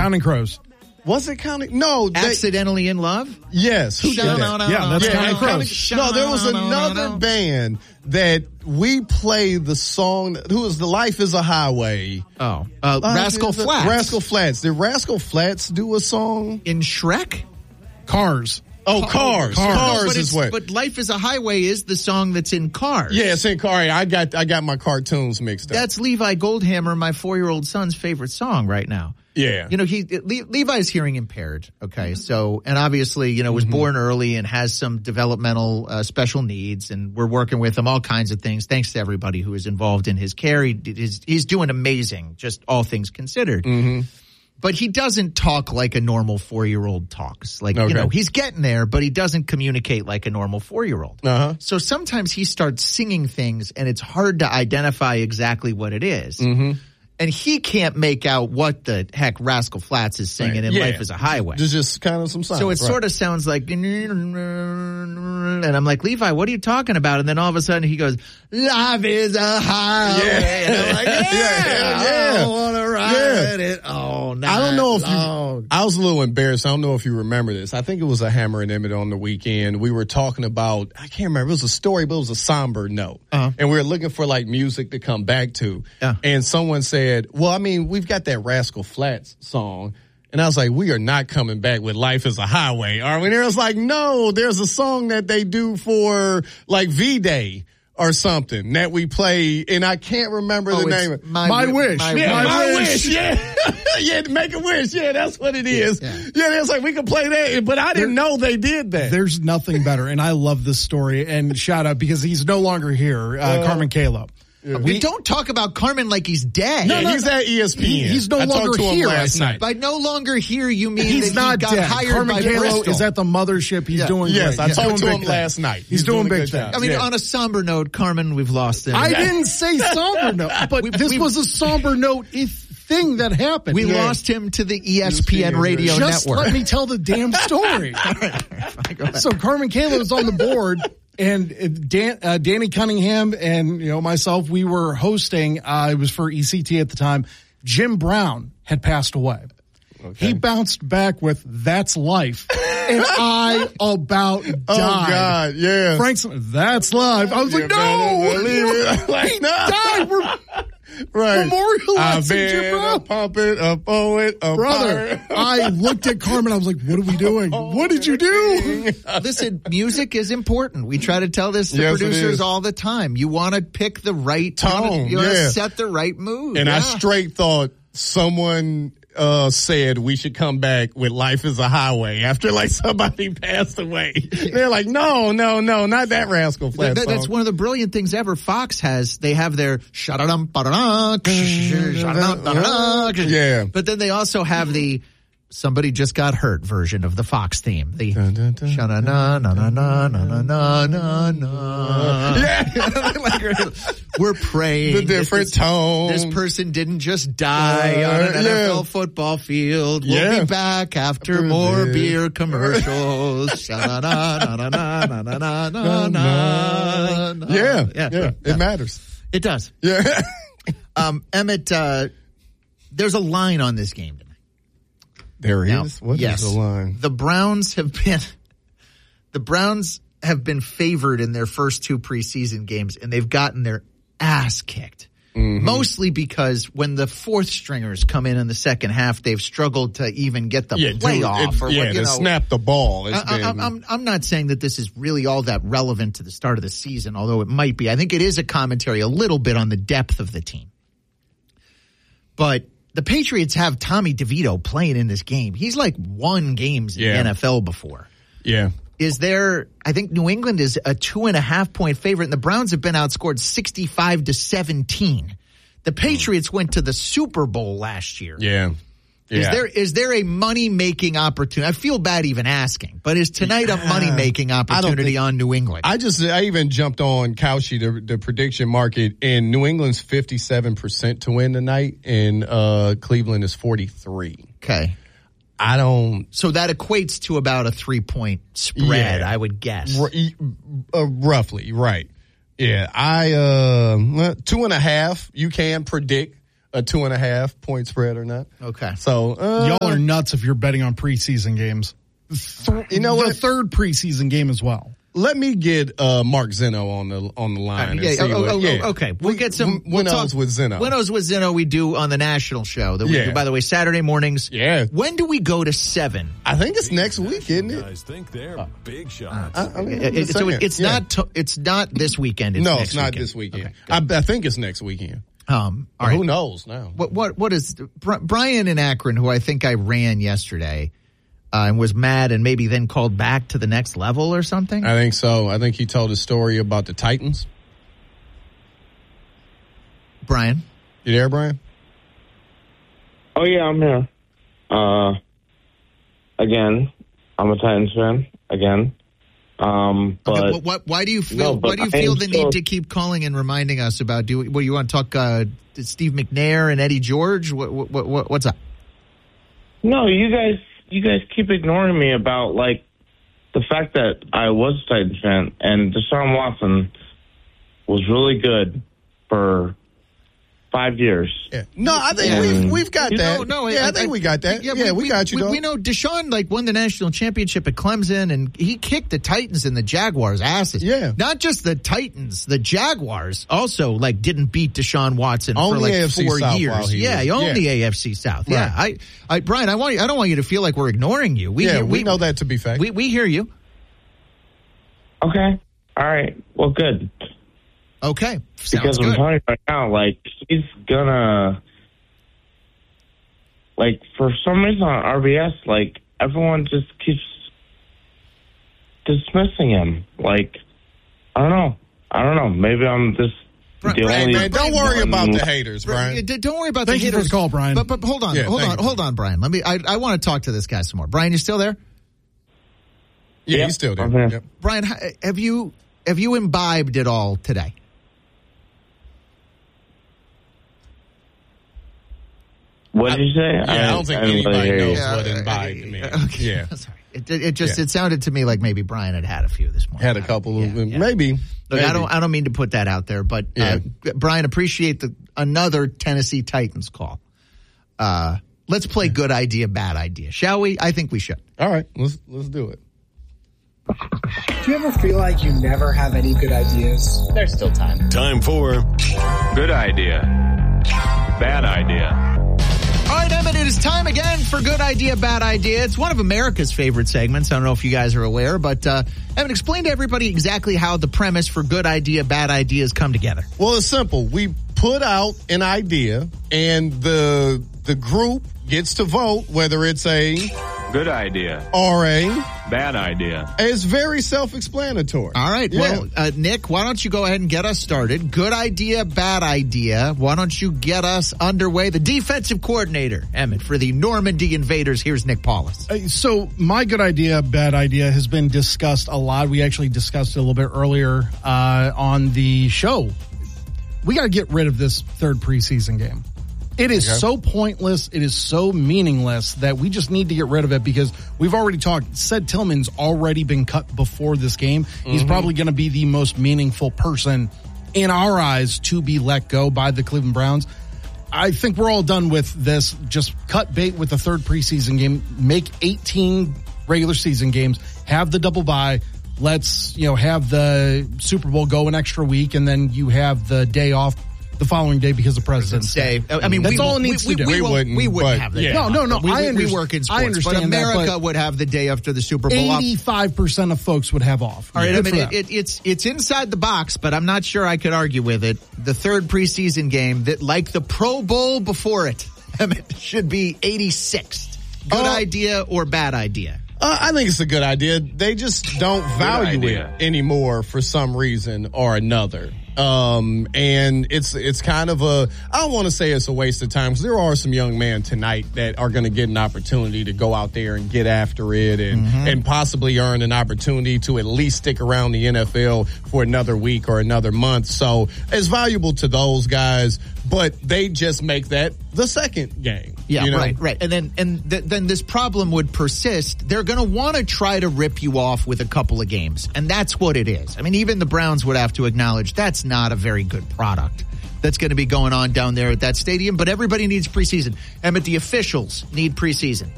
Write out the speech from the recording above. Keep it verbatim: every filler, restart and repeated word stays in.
Counting Crows. Was it Counting? No. They, Accidentally in Love? Yes. Who did that? No, no, yeah, that's yeah, Counting Crows. No, there was another band that we play the song. Who was the Life is a Highway? Oh, uh, Rascal Flatts. Rascal Flatts. Did Rascal Flatts do a song in Shrek? Cars. Oh, Cars. Cars, Cars. No, but is what. But Life is a Highway is the song that's in Cars. Yeah, it's in Cars. I got I got my cartoons mixed up. That's Levi Goldhammer, my four-year-old son's favorite song right now. Yeah. You know, he Le, Levi's hearing impaired, okay? So, and obviously, you know, was mm-hmm. born early and has some developmental uh, special needs, and we're working with him, all kinds of things. Thanks to everybody who is involved in his care. He, he's, he's doing amazing, just all things considered. Mm-hmm. But he doesn't talk like a normal four-year-old talks. Like, okay. you know, he's getting there, but he doesn't communicate like a normal four-year-old. Uh-huh. So sometimes he starts singing things, and it's hard to identify exactly what it is. Mm-hmm. And he can't make out what the heck Rascal Flatts is singing right. in yeah. Life is a Highway. There's just kind of some sound. So it right. sort of sounds like, and I'm like, Levi, what are you talking about? And then all of a sudden he goes, Life is a highway. Yeah. And I'm like, yeah, yeah, yeah. I want to ride yeah. it all night I don't know if long. you, I was a little embarrassed. I don't know if you remember this. I think it was a Hammer and Emmett on the weekend. We were talking about, I can't remember, it was a story, but it was a somber note. Uh-huh. And we were looking for like music to come back to. Yeah. And someone said, well, I mean, we've got that Rascal Flatts song. And I was like, we are not coming back with Life is a Highway, are we? And it was like, no, there's a song that they do for like V-Day or something that we play, and I can't remember oh, the name of it. My, my Wish. Wish. My, yeah, my, my wish. wish. Yeah. yeah, Make a Wish. Yeah, that's what it is. Yeah, yeah. yeah it's like we can play that, but I didn't there, know they did that. There's nothing better, and I love this story, and shout out because he's no longer here, uh, uh, Carmen Kalo. Yeah. We don't talk about Carmen like he's dead. No, no, he's at E S P N. He, he's no I longer to him here last night. By no longer here, you mean he's that not he got dead. hired Carmen by Kalo Bristol. is at the mothership. He's yeah. doing yes, great. I He's talked to him things. last night. He's, he's doing, doing big things. I mean, yeah. on a somber note, Carmen, we've lost him. I didn't say somber note, but we, this we, was a somber note if thing that happened. We yeah. lost him to the E S P N radio Just network. Let me tell the damn story. all right, all right, fine, go ahead. So Carmen Kalo is on the board. And Dan, uh, Danny Cunningham and, you know, myself, we were hosting, uh, it was for E C T at the time. Jim Brown had passed away. Okay. He bounced back with That's Life. And I about died. Oh, God, yeah. Frank's, That's Life. I was like, no! Like, he no. died. We're right. memorializing Jim Brown. A puppet, a poet, a brother. I looked at Carmen. I was like, what are we doing? Oh, what did you do? Listen, music is important. We try to tell this to yes, producers all the time. You want to pick the right tone. You want to yeah. set the right mood. And yeah. I straight thought someone uh said we should come back with Life is a Highway after like somebody passed away. They're like, no, no, no, not that Rascal Flatts that, song. That's one of the brilliant things ever. Fox has, they have their shut-a-dum, ba-da-dum, shut-a-dum, ba-da-dum. Yeah. But then they also have the Somebody Just Got Hurt version of the Fox theme. The sha-na-na-na-na-na-na-na-na. Yeah. We're praying. The different this, tone. This person didn't just die uh, on an yeah. N F L football field. We'll yeah. be back after, after more beer, beer commercials. Sha-na-na-na-na-na-na-na-na. Yeah. Yeah. Yeah. It matters. It does. Yeah. um, Emmett, uh, there's a line on this game tonight. There now, is. What yes, is the line? The Browns have been the Browns have been favored in their first two preseason games, and they've gotten their ass kicked. Mm-hmm. Mostly because when the fourth stringers come in in the second half, they've struggled to even get the yeah, playoff. It, or yeah, what, you to know, snap the ball. I, I, been... I'm, I'm not saying that this is really all that relevant to the start of the season, although it might be. I think it is a commentary a little bit on the depth of the team. But the Patriots have Tommy DeVito playing in this game. He's like won games in yeah. the N F L before. Yeah. Is there, I think New England is a two and a half point favorite, and the Browns have been outscored sixty-five to seventeen. The Patriots went to the Super Bowl last year. Yeah. yeah. Is there is there a money-making opportunity? I feel bad even asking, but is tonight a money-making opportunity on New England? I just, I even jumped on Cowshy, the, the prediction market, and New England's fifty-seven percent to win tonight, and uh, Cleveland is forty-three. Okay. I don't. So that equates to about a three-point spread, yeah, I would guess. R- uh, roughly, right. Yeah, I, uh, two and a half, you can predict. a two and a half point spread or not. Okay. So uh, y'all are nuts if you're betting on preseason games. Th- you know the what? third preseason game as well. Let me get uh, Mark Zeno on the on the line. Uh, and yeah, see oh, what, oh, yeah. oh, okay. We'll we, get some Winnows we'll talk, with Zeno. Winnows with Zeno we do on the national show that we Yeah. do, by the way, Saturday mornings. Yeah. When do we go to seven? I think it's next week, isn't it? Guys think they're big shots. I, I mean, It- it- so it- it's yeah. not to, it's not this weekend. It's no, next it's not weekend. this weekend. Okay, I, I think it's next weekend. um, all Or right. Who knows now? What what what is Brian in Akron, who I think I ran yesterday, uh, and was mad and maybe then called back to the next level or something? I think so. I think he told a story about the Titans. Brian? You there, Brian? Oh, yeah, I'm here. Uh, again, I'm a Titans fan, again. Um, but Okay, what, what, why do you feel? No, why but do you I feel am the still- need to keep calling and reminding us about? Do what you want to talk? Uh, to Steve McNair and Eddie George? What, what, what, what's up? no, you guys, you guys keep ignoring me about, like, the fact that I was a Titans fan and Deshaun Watson was really good for five years. Yeah. No, I think Yeah. we've we've got You that. No, no, yeah, I, think we got that. Yeah, we, got you. We, dog. we know Deshaun like won the national championship at Clemson, and he kicked the Titans and the Jaguars' asses. Yeah. not just the Titans, the Jaguars also like didn't beat Deshaun Watson Owned for the like A F C four South years. while he yeah, was- he owned yeah. the A F C South. Yeah, Right. I, I, Brian, I want you, I don't want you to feel like we're ignoring you. We yeah, hear, we, know that to be fact. We we hear you. Okay. All right. Well, good. Okay, sounds Because I'm good. telling you right now, like, he's gonna, like, for some reason on R B S, like, everyone just keeps dismissing him. Like, I don't know. I don't know. Maybe I'm just Bri- the Brian, only... Man, don't worry about the haters, Brian, Brian. d- don't worry about Thank the you for haters. the call, Brian. But but hold on, Yeah, hold thank on, you. hold on, Brian. Let me. I I want to talk to this guy some more. Brian, you still there? Yeah, Yep, he's still there. I'm here. Yep. Brian, ha- have you have you imbibed at all today? What did you say? Yeah, I don't think didn't really anybody hear you. knows Yeah, what uh, imbibe uh, means. okay. Yeah. Sorry. It, it, it just Yeah. it sounded to me like maybe Brian had had a few this morning. Had a couple of Yeah, yeah. maybe. Look, maybe. I don't I don't mean to put that out there, but uh, Brian, appreciate the another Tennessee Titans call. Uh, let's play good idea, bad idea, shall we? I think we should. All right, let's let's do it. Do you ever feel like you never have any good ideas? There's still time. Time for good idea, bad idea. All right, Emmett, it is time again for Good Idea, Bad Idea. It's one of America's favorite segments. I don't know if you guys are aware, but uh, Emmett, explain to everybody exactly how the premise for Good Idea, Bad Ideas come together. Well, it's simple. We put out an idea, and the the group gets to vote whether it's a Good idea, or a. bad idea. It's very self-explanatory. All right, Yeah. well, uh, Nick, why don't you go ahead and get us started? Good idea, bad idea. Why don't you get us underway? The defensive coordinator, Emmett, for the Normandy Invaders. Here's Nick Paulus. Uh, So my good idea, bad idea has been discussed a lot. We actually discussed it a little bit earlier uh, on the show. We got to get rid of this third preseason game. It is Okay. so pointless. It is so meaningless that we just need to get rid of it because we've already talked. Said Tillman's already been cut before this game. He's probably going to be the most meaningful person in our eyes to be let go by the Cleveland Browns. I think we're all done with this. Just cut bait with the third preseason game. Make eighteen regular season games. Have the double bye. Let's, you know, have the Super Bowl go an extra week, and then you have the day off the following day because of President's Day. Day. I mean, That's we, all it we, needs we, to do. We, We won't- wouldn't, we wouldn't but, have that. yeah. No, no, no, We, I we, we underst- work in I sports, understand but that, America but would have the day after the Super Bowl off. Eighty-five percent of folks would have off. All right, I Good mean, for it, them. it, it's it's inside the box, but I'm not sure I could argue with it. The third preseason game that, like the Pro Bowl before it, I mean, should be eighty-sixth. Good Oh. idea or bad idea? Uh, I think it's a good idea. They just don't value idea. it anymore for some reason or another. Um, and it's it's kind of a, I don't want to say it's a waste of time because there are some young men tonight that are going to get an opportunity to go out there and get after it and, Mm-hmm. and possibly earn an opportunity to at least stick around the N F L for another week or another month. So it's valuable to those guys, but they just make that the second game. Yeah, you know? right, right. And then and th- then this problem would persist. They're going to want to try to rip you off with a couple of games, and that's what it is. I mean, even the Browns would have to acknowledge that's not a very good product that's going to be going on down there at that stadium. But everybody needs preseason. Emmett, the officials need preseason.